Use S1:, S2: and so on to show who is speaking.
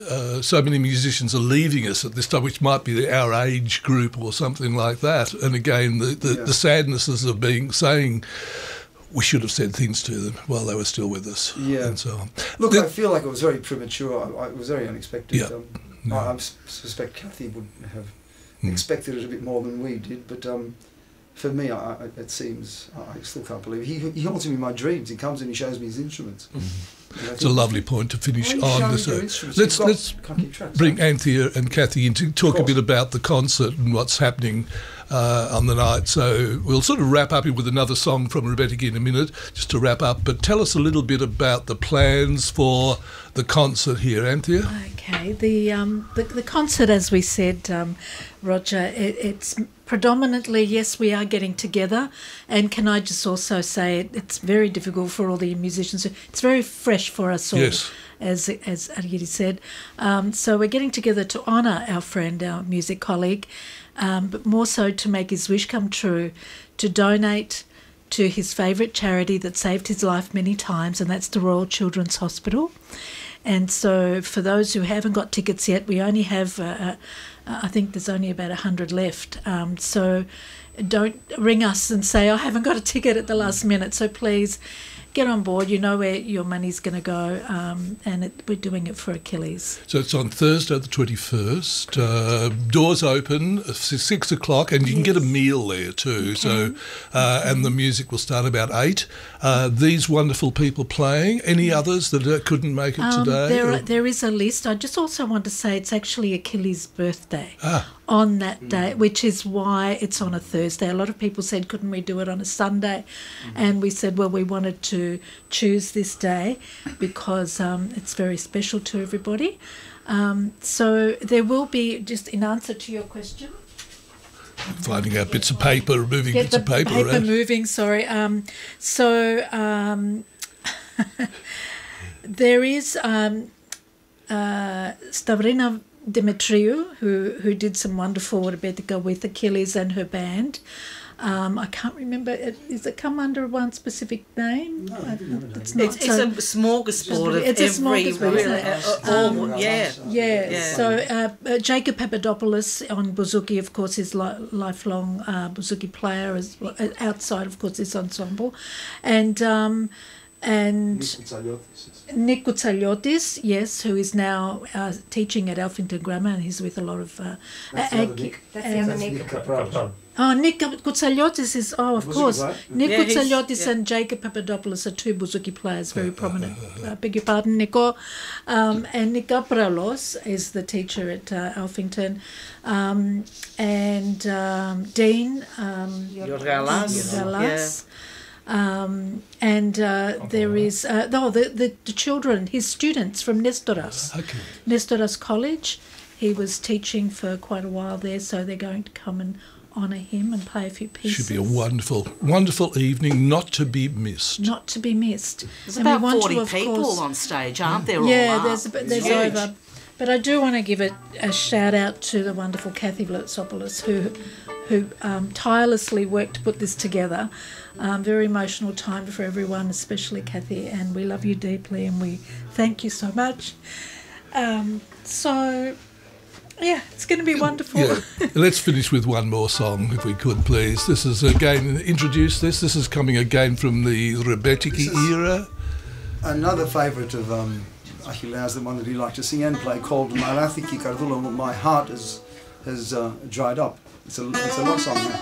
S1: So many musicians are leaving us at this time, which might be our age group or something like that. And again, the sadnesses of saying we should have said things to them while they were still with us, and so on.
S2: Look, I feel like it was very premature. It was very unexpected.
S1: Yeah.
S2: I suspect Kathy would have expected it a bit more than we did, but for me, it seems, I still can't believe it. He haunts me in my dreams. He comes and he shows me his instruments.
S1: It's a lovely point to finish on. Let's bring Anthea and Kathy in to talk a bit about the concert and what's happening on the night. So we'll sort of wrap up with another song from Rebetiki in a minute, just to wrap up. But tell us a little bit about the plans for the concert here, Anthea.
S3: Okay, the concert, as we said, Roger, it's predominantly, yes, we are getting together, and can I just also say it's very difficult for all the musicians. It's very fresh for us all, as Argiri said. So we're getting together to honour our friend, our music colleague, but more so to make his wish come true, to donate to his favourite charity that saved his life many times, and that's the Royal Children's Hospital. And so for those who haven't got tickets yet, we only have, I think there's only about 100 left. So don't ring us and say, I haven't got a ticket at the last minute. So please get on board. You know where your money's going to go, and we're doing it for Achilles.
S1: So it's on Thursday the 21st. Doors open at 6 o'clock, and you can get a meal there too. So, and the music will start about 8. These wonderful people playing. Any others that couldn't make it today?
S3: There is a list. I just also want to say it's actually Achilles' birthday. On that day, which is why it's on a Thursday. A lot of people said, couldn't we do it on a Sunday? And we said, well, we wanted to choose this day because it's very special to everybody. So there will be, just in answer to your question,
S1: finding out bits of paper, moving bits of paper around.
S3: Moving, sorry. There is Stavrina Demetriou, who did some wonderful Rebetika with Achilles and her band. I can't remember. Does it come under one specific name?
S4: No,
S3: it's not. It's a
S4: smorgasbord of
S3: it's
S4: every.
S3: A smorgasbord, So Jacob Papadopoulos on bouzouki, of course, is lifelong bouzouki player, as well, outside, of course, this ensemble, and Nick Koutsaliotis, yes, who is now teaching at Alphington Grammar, and he's with a lot of
S5: Nick Kapral.
S3: Oh, Nick Koutsaliotis is, of course. Nick Koutsaliotis and Jacob Papadopoulos are two bouzouki players, very prominent. Beg your pardon, Nico. And Nick Kapralos is the teacher at Alphington. And Dean Yorgalas. There is the children, his students from Nestoras College. He was teaching for quite a while there, so they're going to come and honour him and play a few pieces.
S1: Should be a wonderful, wonderful evening, not to be missed.
S3: Not to be missed.
S4: There's about 40 people on stage, aren't there?
S3: There's over. But I do want to give a shout out to the wonderful Kathy Vlertsopoulos, who tirelessly worked to put this together. Very emotional time for everyone, especially Kathy, and we love you deeply and we thank you so much. It's going to be wonderful.
S1: Yeah. Let's finish with one more song, if we could, please. This is again, introduce this. This is coming again from the Rebetiki era.
S2: Another favourite of Achilles, the one that he liked to sing and play, called Marathi Ki Kardula, My Heart has dried up. It's a love song.